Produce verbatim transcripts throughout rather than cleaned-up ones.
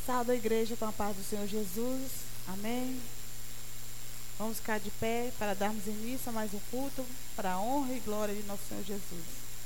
Salve a igreja com a paz do Senhor Jesus. Amém. Vamos ficar de pé para darmos início a mais um culto para a honra e glória de nosso Senhor Jesus.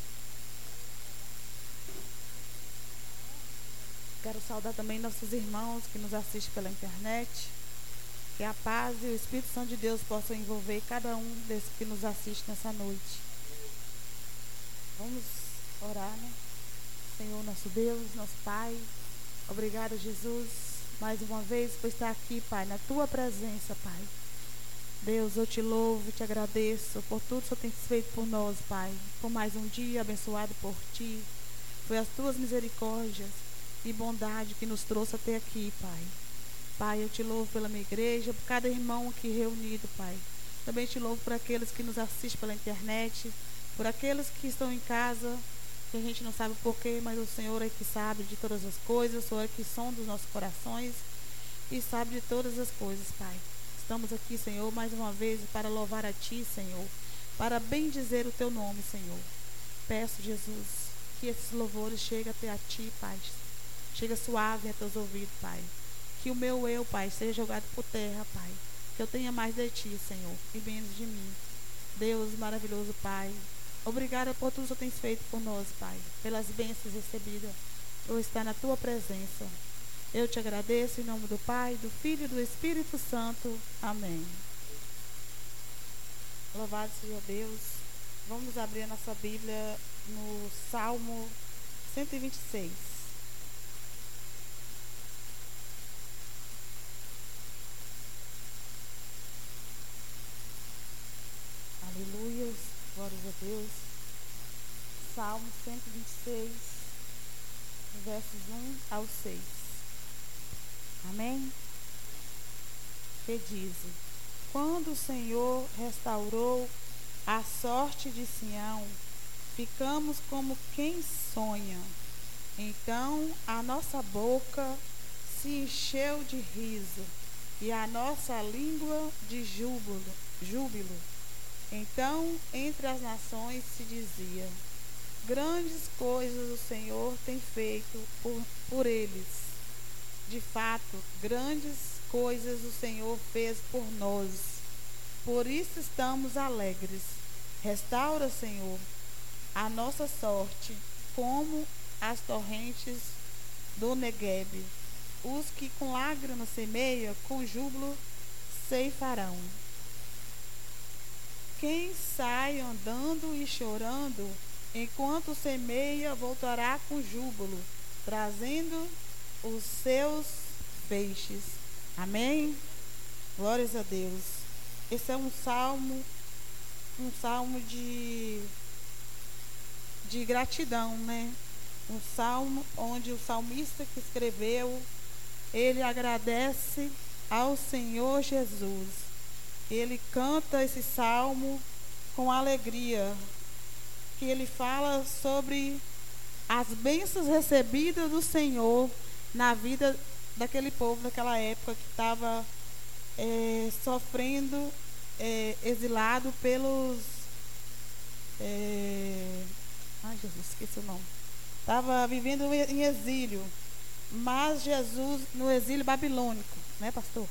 Quero saudar também nossos irmãos que nos assistem pela internet. Que a paz e o Espírito Santo de Deus possam envolver cada um desses que nos assiste nessa noite. Vamos orar, né? Senhor, nosso Deus, nosso Pai, obrigado, Jesus, mais uma vez por estar aqui, Pai, na Tua presença, Pai. Deus, eu te louvo e te agradeço por tudo que o Senhor tem feito por nós, Pai. Por mais um dia abençoado por Ti. Foi as Tuas misericórdias e bondade que nos trouxe até aqui, Pai. Pai, eu te louvo pela minha igreja, por cada irmão aqui reunido, Pai. Também te louvo por aqueles que nos assistem pela internet, por aqueles que estão em casa, que a gente não sabe o porquê, mas o Senhor é que sabe de todas as coisas, o Senhor é que sonda os nossos corações e sabe de todas as coisas, Pai. Estamos aqui, Senhor, mais uma vez para louvar a Ti, Senhor, para bendizer o Teu nome, Senhor. Peço, Jesus, que esses louvores cheguem até a Ti, Pai. Chega suave a Teus ouvidos, Pai. Que o meu eu, Pai, seja jogado por terra, Pai. Que eu tenha mais de Ti, Senhor, e menos de mim. Deus maravilhoso, Pai. Obrigada por tudo que o Senhor tem feito por nós, Pai. Pelas bênçãos recebidas, por estar na Tua presença. Eu te agradeço em nome do Pai, do Filho e do Espírito Santo. Amém. Louvado seja Deus. Vamos abrir a nossa Bíblia no Salmo cento e vinte e seis. Aleluia, glórias a Deus. Salmo cento e vinte e seis, versos um ao seis. Amém? Que diz: quando o Senhor restaurou a sorte de Sião, ficamos como quem sonha. Então a nossa boca se encheu de riso e a nossa língua de júbilo. júbilo. Então, entre as nações se dizia: grandes coisas o Senhor tem feito por, por eles. De fato, grandes coisas o Senhor fez por nós. Por isso estamos alegres. Restaura, Senhor, a nossa sorte, como as torrentes do Negueb. Os que com lágrimas semeiam, com júbilo ceifarão. Quem sai andando e chorando, enquanto semeia, voltará com júbilo, trazendo os seus feixes. Amém? Glórias a Deus. Esse é um salmo, um salmo de, de gratidão, né? Um salmo onde o salmista que escreveu, ele agradece ao Senhor Jesus. Ele canta esse salmo com alegria, que ele fala sobre as bênçãos recebidas do Senhor na vida daquele povo daquela época que estava é, sofrendo, é, exilado pelos... É, ai, Jesus, esqueci o nome. Estava vivendo em exílio, mas Jesus no exílio babilônico, né, pastor?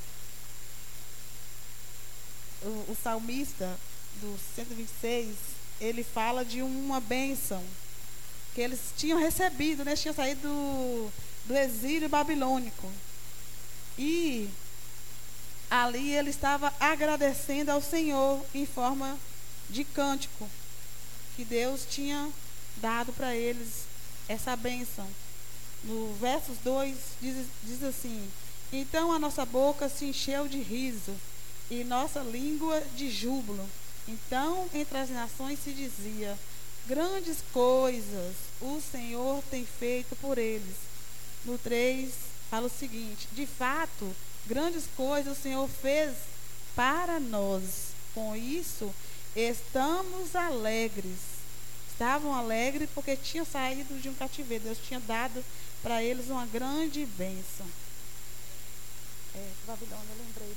O, o salmista do cento e vinte e seis, ele fala de uma bênção que eles tinham recebido, né? Tinham saído do, do exílio babilônico. E ali ele estava agradecendo ao Senhor em forma de cântico, que Deus tinha dado para eles essa bênção. No versos dois diz, diz assim: então a nossa boca se encheu de riso e nossa língua de júbilo. Então entre as nações se dizia: grandes coisas o Senhor tem feito por eles. No três fala o seguinte: de fato, grandes coisas o Senhor fez para nós. Com isso, estamos alegres. Estavam alegres porque tinham saído de um cativeiro. Deus tinha dado para eles uma grande bênção. É, Babilônia, eu lembrei.